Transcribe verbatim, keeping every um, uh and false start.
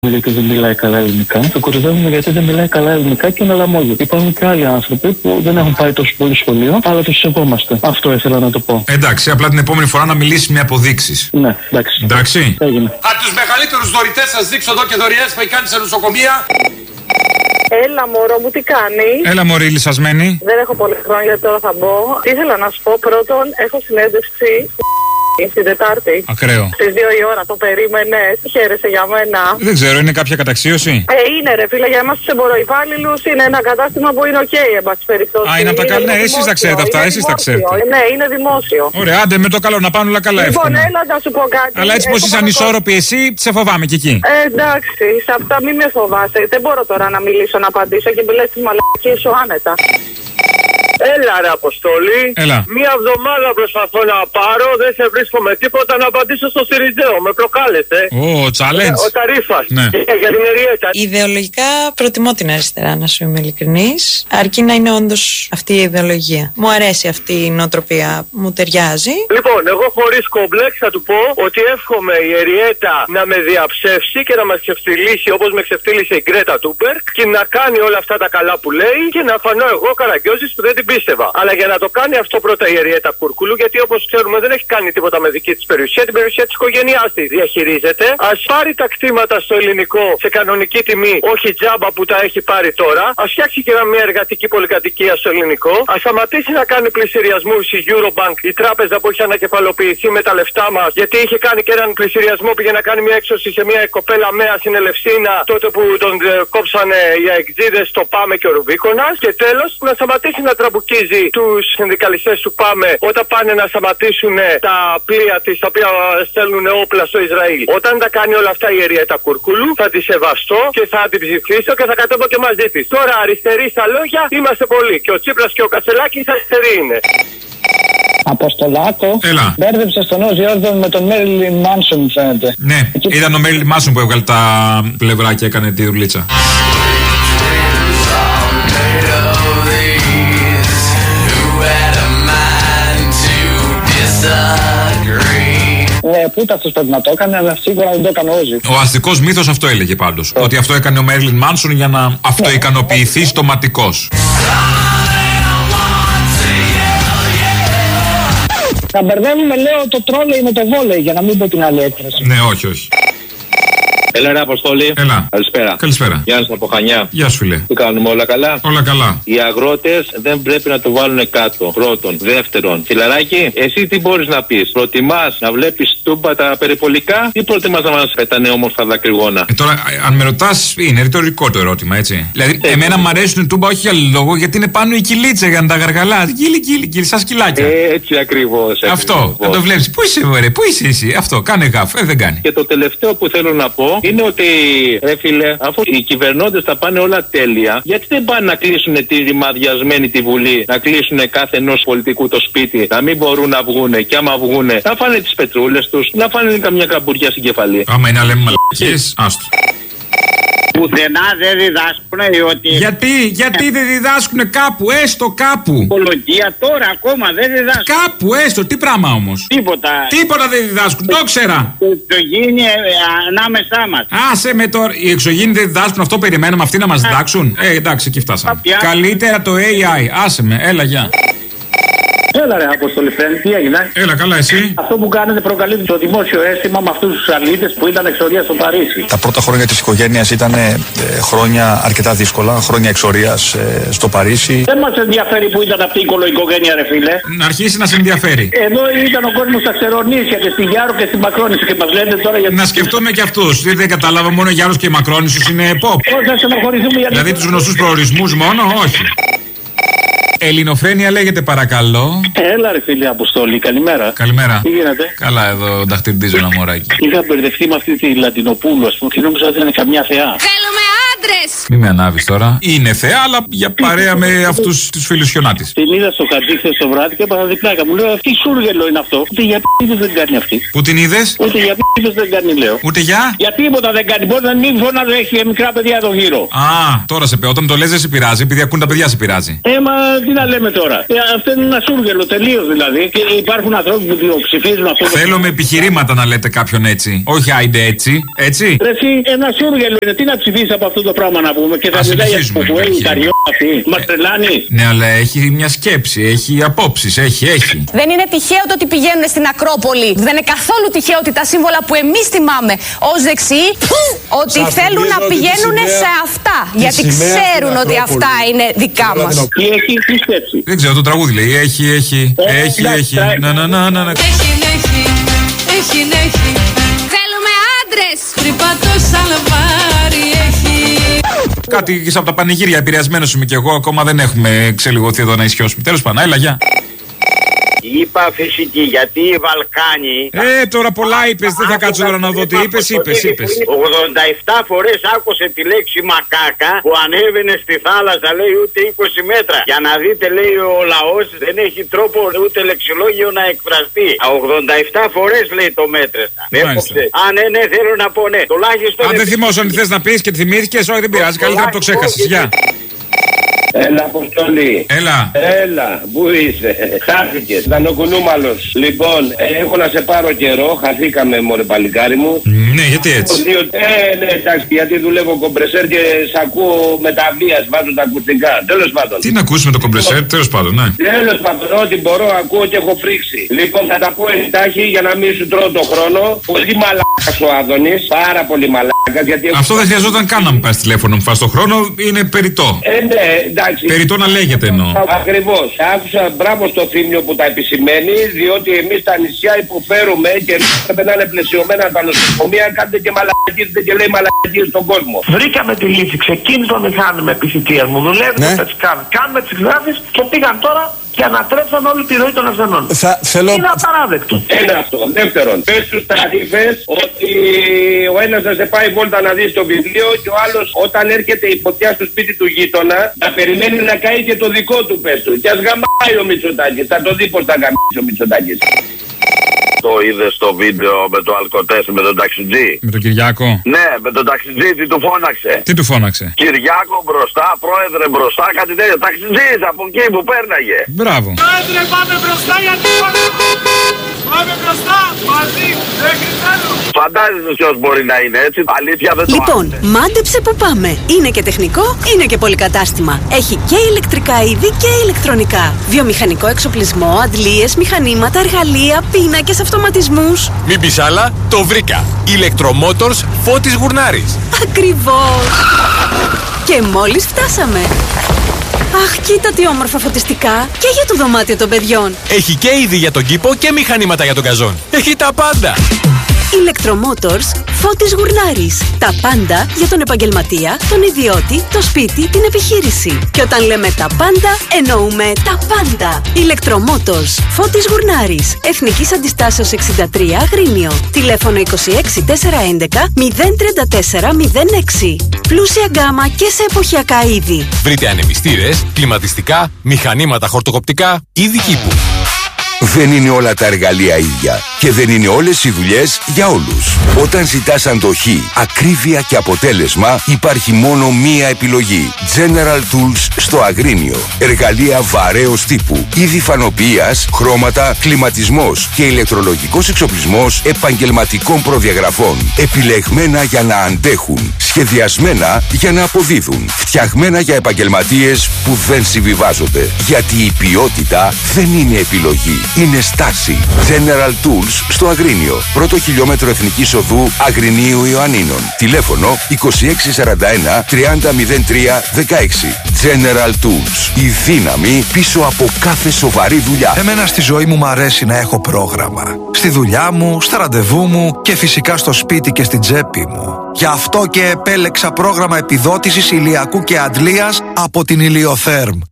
Γιατί δεν μιλάει καλά ελληνικά. Το κορυδεύουμε γιατί δεν μιλάει καλά ελληνικά και είναι λαμόγιο. Υπάρχουν και άλλοι άνθρωποι που δεν έχουν πάει τόσο πολύ σχολείο, αλλά του σεβόμαστε. Αυτό ήθελα να το πω. Εντάξει, απλά την επόμενη φορά να μιλήσει με αποδείξεις. Ναι, εντάξει. Εντάξει. Έγινε. Από τους μεγαλύτερους δωρητές σας δείξω εδώ και δωριές που έχει κάνει σε νοσοκομεία. Έλα μωρό μου, τι κάνει. Έλα μωρή λυσασμένη. Δεν έχω πολύ χρόνο γιατί τώρα θα μπω. Τι ήθελα να σου πω, πρώτον έχω συνέντευξη την Τετάρτη. Ακραίο. Στις δύο η ώρα, το περίμενες. Χαίρεσαι για μένα. Δεν ξέρω, είναι κάποια καταξίωση. Ε, είναι ρε φίλε, για εμάς τους εμποροϊπάλληλους είναι ένα κατάστημα που είναι οκ, εν πάση περιπτώσει. Α, είναι από τα καλά. Ναι, εσείς τα ξέρετε αυτά, εσείς τα ξέρετε. Ναι, είναι δημόσιο. Ωραία, άντε με το καλό να πάνε όλα καλά. Λοιπόν, εύχομαι. έλα να σου πω κάτι. Αλλά έτσι πως είσαι ανισόρροπη εσύ, σε φοβάμαι κι εκεί. Ε, εντάξει, σε αυτά μην με φοβάσαι. Δεν μπορώ τώρα να μιλήσω, να απαντήσω και μου λες τις μαλακίες σου άνετα. Έλα ρε Αποστόλη. Έλα. Μία εβδομάδα προσπαθώ να πάρω, δεν σε βρίσκω με τίποτα να απαντήσω στο Σιριζέο. Με προκάλεσε. Ω, challenge. Ο Ταρίφας. Ναι. Για την Εριέτα. Ιδεολογικά προτιμώ την αριστερά, να σου είμαι ειλικρινής. Αρκεί να είναι όντως αυτή η ιδεολογία. Μου αρέσει αυτή η νοοτροπία, μου ταιριάζει. Λοιπόν, εγώ χωρίς κομπλέξ θα του πω ότι εύχομαι η Εριέτα να με διαψεύσει και να μας ξεφτυλίσει όπως με ξεφτύλισε η Γκρέτα Τούνμπεργκ και να κάνει όλα αυτά τα καλά που λέει και να φανώ εγώ Καραγκιόζης που δεν την πίστευα. Αλλά για να το κάνει αυτό πρώτα η Εριέτα Κούρκουλου, γιατί όπως ξέρουμε δεν έχει κάνει τίποτα με δική της περιουσία, την περιουσία της οικογένειάς της διαχειρίζεται. Ας πάρει τα κτήματα στο ελληνικό σε κανονική τιμή, όχι τζάμπα που τα έχει πάρει τώρα. Ας φτιάξει και μια εργατική πολυκατοικία στο ελληνικό. Ας σταματήσει να κάνει πληστηριασμούς η Eurobank, η τράπεζα που έχει ανακεφαλοποιηθεί με τα λεφτά μας, γιατί είχε κάνει και έναν πληστηριασμό που πήγε να κάνει μια έξωση σε μια κοπέλα Μέα στην Ελευσίνα, τότε που τον ε, κόψανε οι αεξίδες στο Πάμε και ο Ρουβίκονας. Και τέλος, να σταματήσει να τραμπουκίζει τους συνδικαλιστές του Πάμε όταν πάνε να σταματήσουν τα πλοία της τα οποία στέλνουν όπλα στο Ισραήλ. Όταν τα κάνει όλα αυτά η Εριέτα Κουρκούλου, θα τη σεβαστώ και θα την ψηφίσω και θα κατέβω και μαζί της. Τώρα αριστεροί στα λόγια είμαστε πολλοί. Και ο Τσίπρας και ο Κασελάκης αριστεροί είναι. Αποστολάκο. Έλα. Μπέρδεψε τον Όζι Όρντον με τον Μέριλιν Μάνσον, μου φαίνεται. Ναι, ήταν ο Μέριλιν Μάνσον που έβγαλε τα πλευρά και έκανε τη δουλίτσα. Ναι, πού αυτός πρέπει να το έκανε, αλλά σίγουρα δεν το έκανε ο Όζι. Ο αστικός μύθος αυτό έλεγε πάντως. Ότι αυτό έκανε ο Μέριλιν Μάνσον για να αυτοικανοποιηθεί στοματικός. Να μπερδεύουμε, λέω, το τρόλεϊ με το βόλεϊ, για να μην πω την άλλη έκφραση. Ναι, όχι, όχι. Έλα ρε Αποστόλη. Έλα. Καλησπέρα. Καλησπέρα. Γιάννης από Χανιά. Γεια σου φίλε. Τι κάνουμε, όλα καλά? Όλα καλά. Οι αγρότες δεν πρέπει να το βάλουν κάτω. Πρώτον. Δεύτερον. Φιλαράκι, εσύ τι μπορείς να πεις? Προτιμάς να βλέπεις τούμπα τα περιπολικά ή προτιμάς να μας πετάνε όμορφα δακρυγόνα? Ε, τώρα, αν με ρωτάς, είναι ρητορικό το ερώτημα, έτσι. Δηλαδή, ε, εμένα μου αρέσουν τούμπα όχι για λόγο, γιατί είναι πάνω η κυλίτσα για να τα γαργαλά. Κύλι, κύλι, κύλι, σαν σκυλάκια. Ε, έτσι ακριβώς. Αυτό. Δεν το βλέπεις. Πού είσαι, ωραία, πού είσαι εσύ? Αυτό. Κάνε γάφ. Ε, δεν κάνει. Και το τελευταίο που θέλω να πω είναι ότι, ρε φίλε, αφού οι κυβερνώντες θα πάνε όλα τέλεια, γιατί δεν πάνε να κλείσουν τη ρημαδιασμένη τη Βουλή, να κλείσουν κάθε ενός πολιτικού το σπίτι, να μην μπορούν να βγούνε, και άμα βγούνε, να φάνε τις πετρούλες τους, να φάνε καμιά καμπουριά στην κεφαλή. Άμα είναι να λέμε μαλακίες, άστο. Πουθενά δεν διδάσκουν ότι. Γιατί, γιατί δεν διδάσκουν κάπου, έστω κάπου. Οικολογία τώρα ακόμα δεν διδάσκουν. Κάπου, έστω, τι πράγμα όμως? Τίποτα. Τίποτα δεν διδάσκουν, το ξέρα. Το εξωγήινη ανάμεσά μας. Άσε με τώρα. Οι εξωγήινοι δεν διδάσκουν, αυτό περιμέναμε αυτοί να μας διδάξουν. Ε, εντάξει, εκεί φτάσαμε. Απιά. Καλύτερα το έι άι, άσε με, έλα, γεια. Έλα ρε Αποστολή, τι έγινε? Έλα, καλά, εσύ. Αυτό που κάνετε προκαλεί το δημόσιο αίσθημα με αυτούς τους αλήτες που ήταν εξορία στο Παρίσι. Τα πρώτα χρόνια της οικογένειας ήταν ε, χρόνια αρκετά δύσκολα, χρόνια εξορίας ε, στο Παρίσι. Δεν μας ενδιαφέρει που ήταν αυτή η οικογένεια, ρε φίλε. Να αρχίσει να σε ενδιαφέρει. Εδώ ήταν ο κόσμος στα Ξερονήσια και στη Γιάρο και στη Μακρόνηση και μας λένε τώρα για. Να σκεφτούμε και αυτούς. Δεν κατάλαβα, μόνο Γιάρος και Μακρόνησος είναι pop. Πώς θα στενοχωρηθούμε για. Δηλαδή τους γνωστούς προορισμούς μόνο, όχι. Ελληνοφρένεια λέγεται, παρακαλώ. Έλα ρε φίλε Αποστόλη, καλημέρα. Καλημέρα. Τι γίνεται? Καλά, εδώ νταχτυρντίζω ένα μωράκι. Είχα μπερδευτεί με αυτή τη Λατινοπούλου, ας πούμε, και νόμιζα ότι δεν είναι καμιά θεά. Θέλουμε άντρες! Μην με ανάβεις τώρα. Είναι θεά, αλλά για παρέα με αυτούς τους φίλους χιονάτης. Την είδα στο χαρτί χθες το βράδυ και έπαθα διπλάκα. Μου λέω, αυτή σούργελο είναι αυτό. Ούτε για π***δες δεν κάνει αυτή. Πού την είδες? Ούτε για π***δες δεν κάνει, λέω. Ούτε για? Για τίποτα δεν κάνει. Μπορεί να μην φωνάζει, έχει μικρά παιδιά εδώ γύρω. Α, τώρα σε πει. Όταν το λες δεν σε πειράζει, επειδή ακούν τα παιδιά σε πειράζει. Ε, μα τι να λέμε τώρα. Ε, αυτό είναι ένα σούργελο τελείως δηλαδή. Και υπάρχουν άνθρωποι που το ψηφίζουν αυτό. Θέλω με επιχειρήματα να λέτε κάποιον έτσι. Όχι άιντε έτσι. Έτσι. Ρε, εσύ, ένα σούργελο είναι. Τι να ψηφίσει από αυτό το πράγμα να πούμε. Και θα μιλάει για το που έχει καριό αυτή. Μα τρελάνει. Ναι, αλλά έχει μια σκέψη, έχει απόψεις, έχει, έχει. Δεν είναι τυχαίο το ότι πηγαίνουν στην Ακρόπολη. Δεν είναι καθόλου τυχαίο ότι τα σύμβολα που εμείς θυμάμαι ως δεξιοί, ότι σας θέλουν να πηγαίνουν σε αυτά. Γιατί ξέρουν ότι αυτά είναι δικά μας. Τι έχει πιστέψει. Δεν ξέρω, το τραγούδι λέει. Έχει, έχει, έχει, έχει. Να, να, να, να. Έχει, έχει, έχει, έχει. Θέλουμε άντρες. Τρυπατό σαλβάρι έχει. Κάτι από τα πανηγύρια, επηρεασμένος είμαι κι εγώ. Ακόμα δεν έχουμε ξελιγωθεί εδώ να ισιώσουμε. Τέλος πάντων, έλα, γεια. Είπα φυσική, γιατί οι Βαλκάνοι. Ε, τώρα πολλά είπες, δεν θα κάτσω τώρα να δω τι είπες, είπες, είπες. ογδόντα επτά φορές άκουσε τη λέξη μακάκα που ανέβαινε στη θάλασσα, λέει, ούτε είκοσι μέτρα. Για να δείτε, λέει, ο λαός δεν έχει τρόπο ούτε λεξιλόγιο να εκφραστεί. ογδόντα επτά φορές, λέει, το μέτρεστα. Α, ναι, ναι, θέλω να πω, ναι. Τουλάχιστον. Αν δεν θυμόσαι τι θες να πεις και τη θυμήθηκες, όχι, δεν πειράζει, καλύτερα που το ξέχασες. Γεια. Έλα, Αποστολή. Έλα. Έλα, πού είσαι? Χάθηκες. Ήταν ο κουνούμαλος. Λοιπόν, έχω να σε πάρω καιρό. Χαθήκαμε, μωρέ παλικάρι μου. Ναι, γιατί έτσι? Ε, ναι, εντάξει, γιατί δουλεύω κομπρεσέρ και σ' ακούω με τα βίας, βάζω τα ακουστικά. Τέλος πάντων. Τι να ακούσουμε το κομπρεσέρ, τέλος πάντων, ναι. Τέλος πάντων, ό,τι μπορώ, ακούω και έχω φρίξει. Λοιπόν, θα τα πω εντάχει για να μην σου τρώω το χρόνο. Πολύ μαλάκας ο Άδωνης. Πάρα πολύ μαλάκας. Γιατί... Αυτό δεν χρειαζόταν καν να μου πάρει τηλέφωνο, μου φας το χρόνο, είναι περιττό. Ε, ναι, εντάξει. Περιττό να λέγεται εννοώ. Ακριβώς. Άκουσα μπράβο στο Θήμιο που τα επισημαίνει, διότι εμείς τα νησιά υποφέρουμε και πρέπει να είναι πλαισιωμένα τα νοσοκομεία. Κάντε και μαλακίζετε και λέει μαλακίζετε στον κόσμο. Βρήκαμε τη λύση. Ξεκίνησε το μηχάνημα επισητείας μου. Δουλεύει ναι. το σκάν. Κάνουμε τις γράφεις και πήγαν τώρα και ανατρέψαν όλη τη ροή των ασθενών. Θα, θέλω... Είναι απαράδεκτο. Ένα αυτό. Δεύτερον, πες στους ταρίφες ότι ο ένας θα σε πάει βόλτα να δει το βιβλίο και ο άλλος όταν έρχεται η φωτιά στο σπίτι του γείτονα να περιμένει να καεί και το δικό του, πες του. Και ας γαμάει ο Μητσοτάκης. Θα το δει πως θα γαμίσει ο Μητσοτάκης. Το είδες στο βίντεο με το αλκοτέσ με τον ταξιτζή? Με τον Κυριάκο? Ναι, με τον ταξιτζή, τι του φώναξε? Τι του φώναξε? Κυριάκο μπροστά, πρόεδρε μπροστά, κάτι τέτοιο. Ταξιτζής από εκεί που πέρναγε. Μπράβο. Πρόεδρε, πάμε μπροστά γιατί πάμε μπροστά, μαζί, μέχρι τέλος. Φαντάζεσαι ποιος μπορεί να είναι έτσι, αλήθεια δεν το Λοιπόν, άκουσε. Μάντεψε που πάμε. Είναι και τεχνικό, είναι και πολυκατάστημα. Έχει και ηλεκτρικά είδη και ηλεκτρονικά. Βιομηχανικό εξοπλισμό, αντλίες, μηχανήματα, εργαλεία, πίνακες, αυτοματισμούς. Μην πεις άλλα, το βρήκα. Ηλεκτρομότορς Φώτης Γουρνάρης. Ακριβώς. Και μόλις φτάσαμε. Αχ, κοίτα τι όμορφα φωτιστικά. Και για το δωμάτιο των παιδιών. Έχει και είδη για τον κήπο και μηχανήματα για τον καζόν. Έχει τα πάντα. Ηλεκτρομότορς Φώτης Γουρνάρης. Τα πάντα για τον επαγγελματία, τον ιδιώτη, το σπίτι, την επιχείρηση. Και όταν λέμε τα πάντα, εννοούμε τα πάντα. Ηλεκτρομότορς Φώτης Γουρνάρης. Εθνικής Αντιστάσεως εξήντα τρία Αγρίνιο. Τηλέφωνο είκοσι έξι τετρακόσια έντεκα μηδέν τριάντα τέσσερα μηδέν έξι. Πλούσια γκάμα και σε εποχιακά είδη. Βρείτε ανεμιστήρες, κλιματιστικά, μηχανήματα χορτοκοπτικά, είδη κήπου. Δεν είναι όλα τα εργαλεία ίδια και δεν είναι όλες οι δουλειές για όλους. Όταν ζητάς αντοχή, ακρίβεια και αποτέλεσμα, υπάρχει μόνο μία επιλογή. General Tools στο Αγρίνιο. Εργαλεία βαρέως τύπου, είδη φανοποιίας, χρώματα, κλιματισμός και ηλεκτρολογικός εξοπλισμός επαγγελματικών προδιαγραφών. Επιλεγμένα για να αντέχουν, σχεδιασμένα για να αποδίδουν, φτιαγμένα για επαγγελματίες που δεν συμβιβάζονται. Γιατί η ποιότητα δεν είναι επιλογή. Είναι στάση. General Tools στο Αγρίνιο. Πρώτο χιλιόμετρο Εθνικής Οδού Αγρινίου Ιωαννίνων. Τηλέφωνο είκοσι έξι σαράντα ένα τριάντα μηδέν τρία δεκαέξι. General Tools. Η δύναμη πίσω από κάθε σοβαρή δουλειά. Εμένα στη ζωή μου μ' αρέσει να έχω πρόγραμμα. Στη δουλειά μου, στα ραντεβού μου και φυσικά στο σπίτι και στην τσέπη μου. Γι' αυτό και επέλεξα πρόγραμμα επιδότησης ηλιακού και αντλίας από την Ηλιοθέρμ.